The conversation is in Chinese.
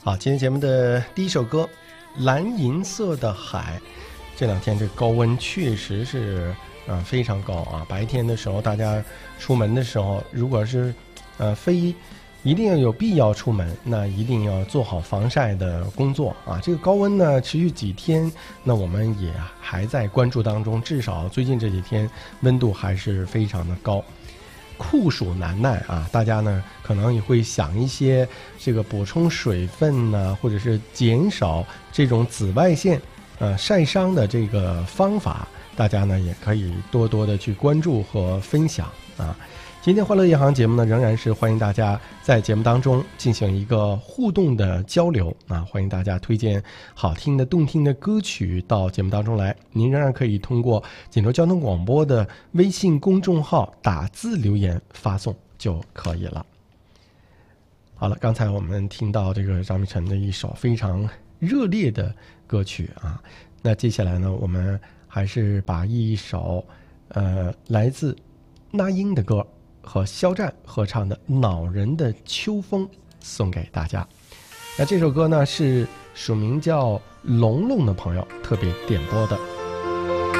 好，今天节目的第一首歌《蓝银色的海》。这两天这高温确实是非常高啊！白天的时候，大家出门的时候，如果是非一定要有必要出门，那一定要做好防晒的工作啊！这个高温呢持续几天，那我们也还在关注当中，至少最近这几天温度还是非常的高。酷暑难耐啊，大家呢可能也会想一些这个补充水分呢，或者是减少这种紫外线晒伤的这个方法，大家呢也可以多多的去关注和分享啊。今天欢乐夜航节目呢，仍然是欢迎大家在节目当中进行一个互动的交流啊，欢迎大家推荐好听的动听的歌曲到节目当中来。您仍然可以通过锦州交通广播的微信公众号打字留言发送就可以了。好了，刚才我们听到这个张碧晨的一首非常热烈的歌曲啊，那接下来呢，我们还是把一首来自那英的歌和肖战合唱的《恼人的秋风》送给大家。那这首歌呢是署名叫龙龙的朋友特别点播的。